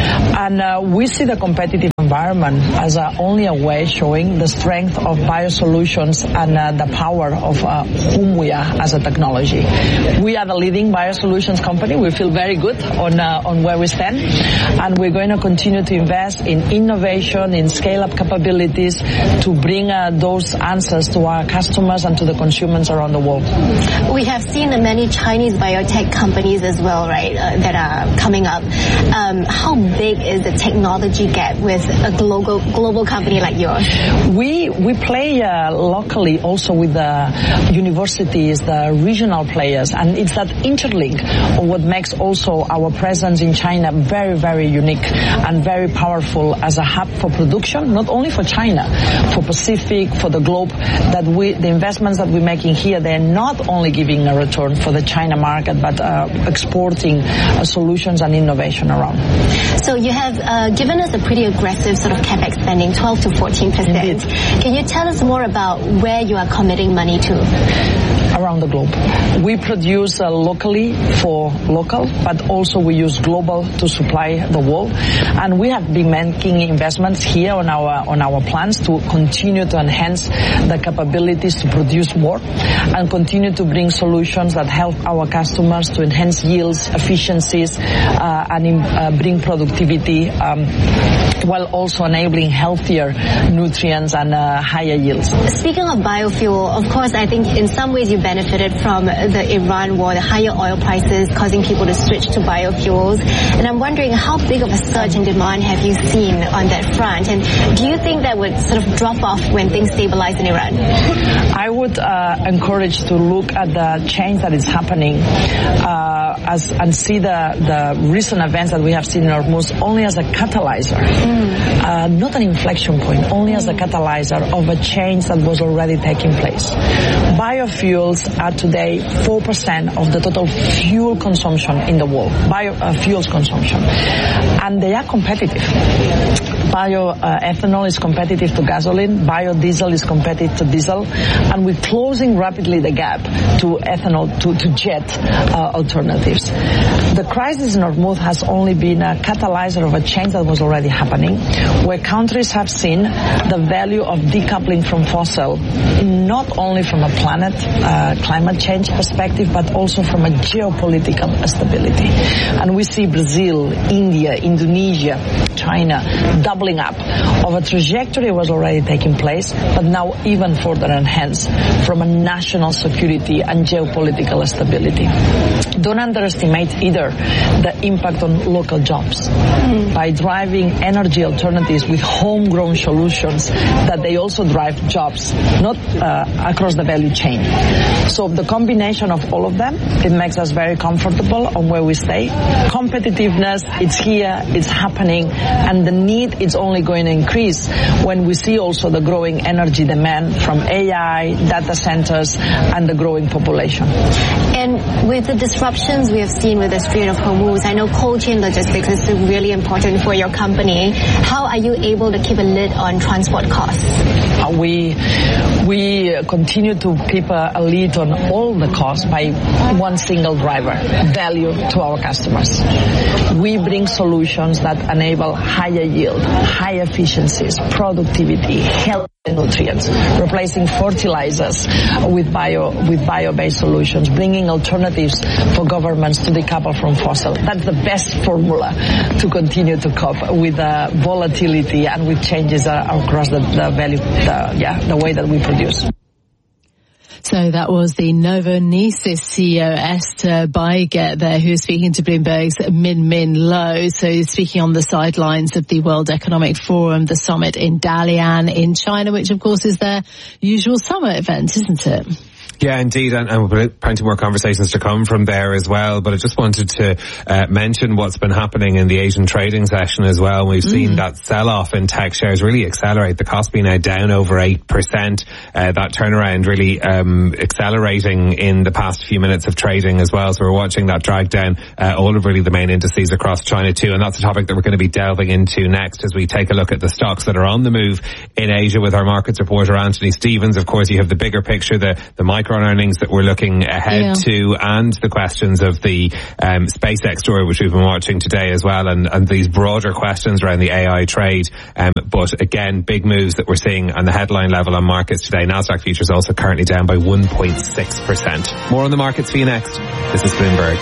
And we see the competitive environment as only a way showing the strength of biosolutions and the power of whom we are as a technology. We are the leading biosolutions company. We feel very good on where we stand, and we're going to continue to invest in innovation, in scale-up capabilities to bring those answers to our customers and to the consumers around the world. We have seen many Chinese biotech companies as well, right, that are coming up. How big is the technology gap with a global company like yours? We play locally also with the universities, the regional players, and it's that interlink of what makes also our presence in China very, very unique and very powerful as a hub for production, not only for China, for Pacific, for the globe, that the investments that we're making here, they're not only giving a return for the China market, but exporting solutions and innovation around. So you have given us a pretty aggressive sort of capex spending, 12 to 14%. Indeed. Can you tell us more about where you are committing money to? Around the globe. We produce locally for local, but also we use global to supply the world. And we have been making investments here on our plans to continue to enhance the capabilities to produce more and continue to bring solutions that help our customers to enhance yields, efficiencies, and bring productivity, while also enabling healthier nutrients and higher yields. Speaking of biofuel, of course, I think in some ways you benefited from the Iran war, the higher oil prices causing people to switch to biofuels. And I'm wondering, how big of a surge in demand have you seen on that front? And do you think that would sort of drop off when things stabilize in Iran? I would encourage to look at the change that is happening and see the recent events that we have seen in Hormuz only as a catalyzer, not an inflection point, only as a catalyzer of a change that was already taking place. Biofuels are today 4% of the total fuel consumption in the world, biofuels consumption, and they are competitive. Bioethanol is competitive to gasoline. Biodiesel is competitive to diesel. And we're closing rapidly the gap to ethanol, to jet alternatives. The crisis in Hormuz has only been a catalyzer of a change that was already happening, where countries have seen the value of decoupling from fossil, not only from a climate change perspective, but also from a geopolitical stability. And we see Brazil, India, Indonesia, China doubling up of a trajectory that was already taking place, but now even further enhanced from a national security and geopolitical stability. Don't underestimate either the impact on local jobs by driving energy alternatives with homegrown solutions, that they also drive jobs, not across the value chain. So the combination of all of them, it makes us very comfortable on where we stay. Competitiveness, it's here, it's happening, and the need is only going to increase when we see also the growing energy demand from AI, data centers, and the growing population. And with the disruptions we have seen with the Strait of Hormuz, I know cold chain logistics is really important for your company. How are you able to keep a lid on transport costs? We continue to keep a lead on all the costs by one single driver, value to our customers. We bring solutions that enable higher yield, high efficiencies, productivity, health and nutrients, replacing fertilizers with bio-based solutions, bringing alternatives for governments to decouple from fossil. That's the best formula to continue to cope with volatility and with changes across the value, the way that we produce. So that was the Novonesis CEO Esther Baiget there, who is speaking to Bloomberg's Min Lo. So speaking on the sidelines of the World Economic Forum, the summit in Dalian in China, which of course is their usual summer event, isn't it? Yeah, indeed, and plenty more conversations to come from there as well. But I just wanted to mention what's been happening in the Asian trading session as well. We've seen that sell-off in tech shares really accelerate. The Kospi now down over 8%. That turnaround really accelerating in the past few minutes of trading as well. So we're watching that drag down all of really the main indices across China too. And that's a topic that we're going to be delving into next as we take a look at the stocks that are on the move in Asia with our markets reporter Anthony Stevens. Of course, you have the bigger picture, the micro earnings that we're looking ahead to, and the questions of the SpaceX story, which we've been watching today as well, and these broader questions around the AI trade. But again, big moves that we're seeing on the headline level on markets today. Nasdaq futures also currently down by 1.6%. More on the markets for you next. This is Bloomberg.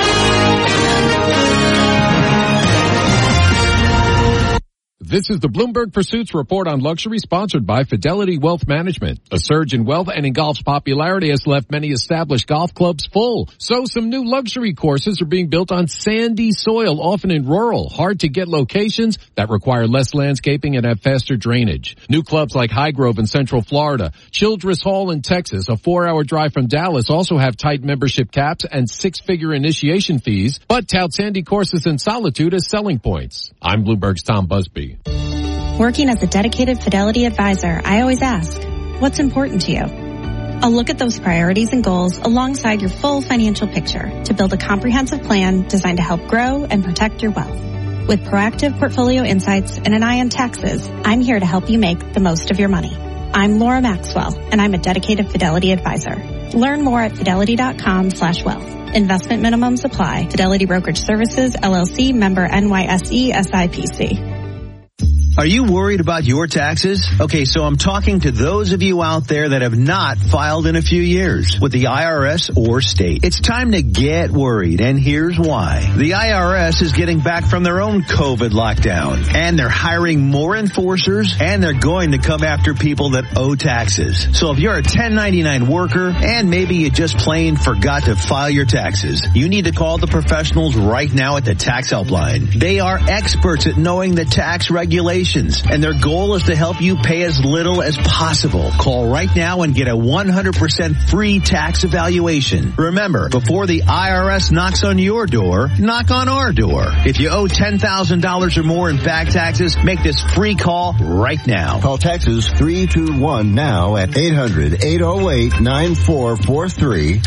This is the Bloomberg Pursuits Report on Luxury, sponsored by Fidelity Wealth Management. A surge in wealth and in golf's popularity has left many established golf clubs full. So some new luxury courses are being built on sandy soil, often in rural, hard-to-get locations that require less landscaping and have faster drainage. New clubs like Highgrove in Central Florida, Childress Hall in Texas, a 4-hour drive from Dallas, also have tight membership caps and 6-figure initiation fees, but tout sandy courses in Solitude as selling points. I'm Bloomberg's Tom Busby. Working as a dedicated Fidelity advisor, I always ask, what's important to you? I'll look at those priorities and goals alongside your full financial picture to build a comprehensive plan designed to help grow and protect your wealth. With proactive portfolio insights and an eye on taxes, I'm here to help you make the most of your money. I'm Laura Maxwell, and I'm a dedicated Fidelity advisor. Learn more at fidelity.com/wealth. Investment minimums apply. Fidelity Brokerage Services, LLC, member NYSE, SIPC. Are you worried about your taxes? Okay, so I'm talking to those of you out there that have not filed in a few years with the IRS or state. It's time to get worried, and here's why. The IRS is getting back from their own COVID lockdown, and they're hiring more enforcers, and they're going to come after people that owe taxes. So if you're a 1099 worker, and maybe you just plain forgot to file your taxes, you need to call the professionals right now at the Tax Helpline. They are experts at knowing the tax regulations, and their goal is to help you pay as little as possible. Call right now and get a 100% free tax evaluation. Remember, before the IRS knocks on your door, knock on our door. If you owe $10,000 or more in back taxes, make this free call right now. Call Texas 321 now at 800-808-9443.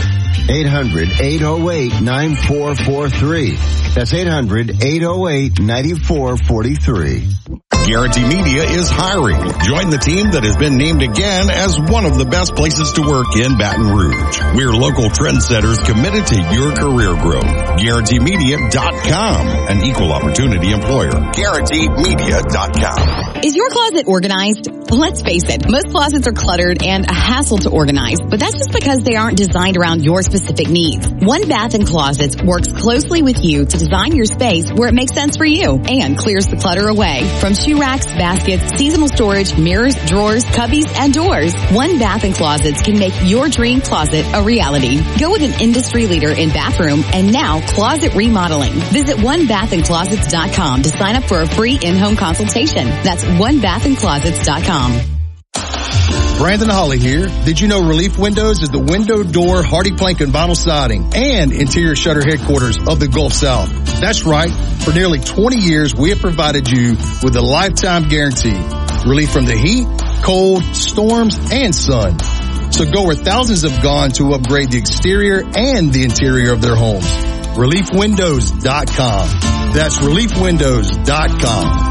800-808-9443. That's 800-808-9443. Guarantee Media is hiring. Join the team that has been named again as one of the best places to work in Baton Rouge. We're local trendsetters committed to your career growth. GuaranteeMedia.com, an equal opportunity employer. GuaranteeMedia.com. Is your closet organized? Let's face it, most closets are cluttered and a hassle to organize, but that's just because they aren't designed around your specific needs. One Bath & Closets works closely with you to design your space where it makes sense for you and clears the clutter away. From shoe racks, baskets, seasonal storage, mirrors, drawers, cubbies, and doors, One Bath & Closets can make your dream closet a reality. Go with an industry leader in bathroom and now closet remodeling. Visit OneBathAndClosets.com to sign up for a free in-home consultation. That's OneBathAndClosets.com. Brandon Holly here. Did you know Relief Windows is the window, door, hardy plank, and vinyl siding and interior shutter headquarters of the Gulf South? That's right. For nearly 20 years, we have provided you with a lifetime guarantee. Relief from the heat, cold, storms, and sun. So go where thousands have gone to upgrade the exterior and the interior of their homes. ReliefWindows.com. That's ReliefWindows.com.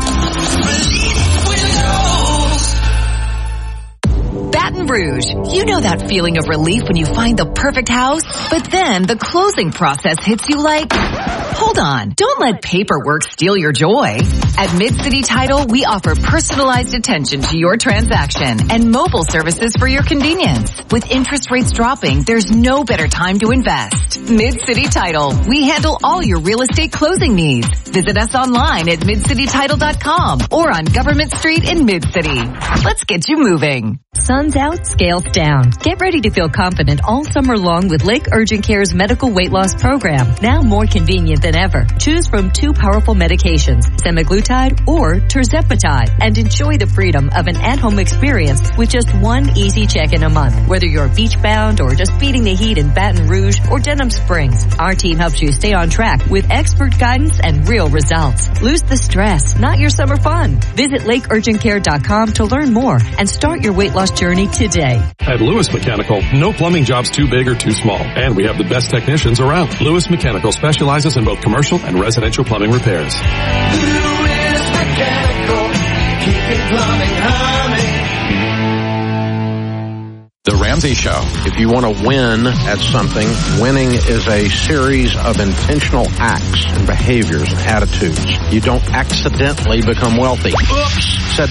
Baton Rouge. You know that feeling of relief when you find the perfect house, but then the closing process hits you like, hold on, don't let paperwork steal your joy. At Mid-City Title, we offer personalized attention to your transaction and mobile services for your convenience. With interest rates dropping, there's no better time to invest. Mid-City Title. We handle all your real estate closing needs. Visit us online at midcitytitle.com or on Government Street in Mid-City. Let's get you moving. Sun's out, scales down. Get ready to feel confident all summer long with Lake Urgent Care's medical weight loss program. Now more convenient than ever. Choose from 2 powerful medications, semaglutide or tirzepatide, and enjoy the freedom of an at-home experience with just one easy check-in a month. Whether you're beach-bound or just beating the heat in Baton Rouge or Denham Springs, our team helps you stay on track with expert guidance and real results. Lose the stress, not your summer fun. Visit lakeurgentcare.com to learn more and start your weight loss journey today. At Lewis Mechanical, no plumbing job's too big or too small, and we have the best technicians around. Lewis Mechanical specializes in both commercial and residential plumbing repairs. Lewis Mechanical, keeping plumbing humming. The Ramsey Show. If you want to win at something, winning is a series of intentional acts and behaviors and attitudes. You don't accidentally become wealthy. Oops, said